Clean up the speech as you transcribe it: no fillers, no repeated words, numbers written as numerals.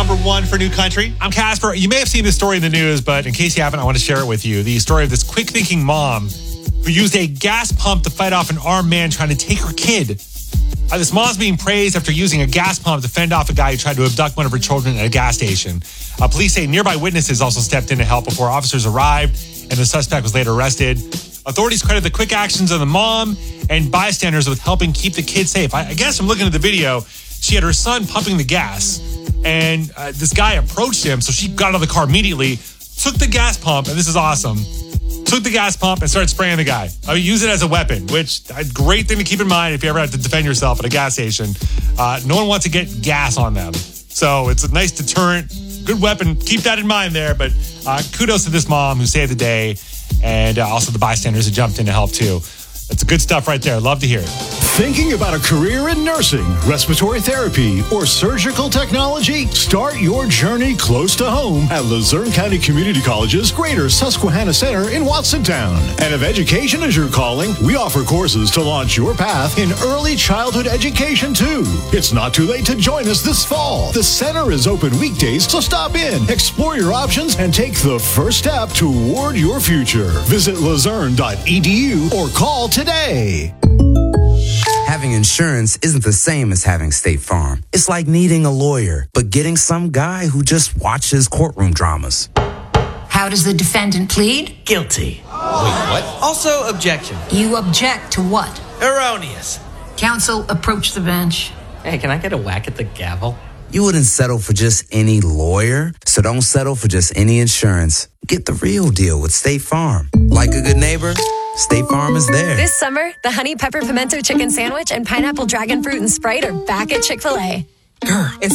number one for New Country. I'm Casper. You may have seen this story in the news, but in case you haven't, I want to share it with you. The story of this quick-thinking mom who used a gas pump to fight off an armed man trying to take her kid. This mom's being praised after using a gas pump to fend off a guy who tried to abduct one of her children at a gas station. Police say nearby witnesses also stepped in to help before officers arrived, and the suspect was later arrested. Authorities credit the quick actions of the mom and bystanders with helping keep the kid safe. I guess I'm looking at the video. She had her son pumping the gas, and this guy approached him, so she got out of the car immediately, took the gas pump, and this is awesome, took the gas pump and started spraying the guy. I mean, use it as a weapon, which a great thing to keep in mind if you ever have to defend yourself at a gas station. No one wants to get gas on them. So it's a nice deterrent, good weapon. Keep that in mind there, but kudos to this mom who saved the day, and also the bystanders who jumped in to help too. That's good stuff right there. Love to hear it. Thinking about a career in nursing, respiratory therapy, or surgical technology? Start your journey close to home at Luzerne County Community College's Greater Susquehanna Center in Watsontown. And if education is your calling, we offer courses to launch your path in early childhood education too. It's not too late to join us this fall. The center is open weekdays, so stop in, explore your options, and take the first step toward your future. Visit luzerne.edu or call today. Having insurance isn't the same as having State Farm. It's like needing a lawyer, but getting some guy who just watches courtroom dramas. How does the defendant plead? Guilty. Wait, what? Also, objection. You object to what? Erroneous. Counsel, approach the bench. Hey, can I get a whack at the gavel? You wouldn't settle for just any lawyer, so don't settle for just any insurance. Get the real deal with State Farm. Like a good neighbor, State Farm is there. This summer, the Honey Pepper Pimento Chicken Sandwich and Pineapple Dragon Fruit and Sprite are back at Chick-fil-A. It's